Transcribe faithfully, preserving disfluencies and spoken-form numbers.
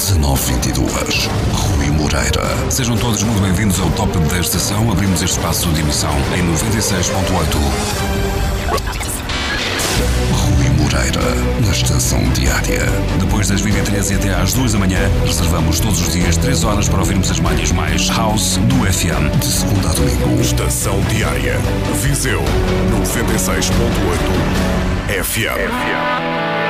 dezanove vinte e dois. Rui Moreira. Sejam todos muito bem-vindos ao Top da Estação. Abrimos este espaço de emissão em noventa e seis ponto oito. Rui Moreira, na Estação Diária. Depois das vinte e três e até às duas da manhã, reservamos todos os dias três horas para ouvirmos as manhas mais house do F M. De segunda a domingo. Estação Diária. Viseu noventa e seis ponto oito F M.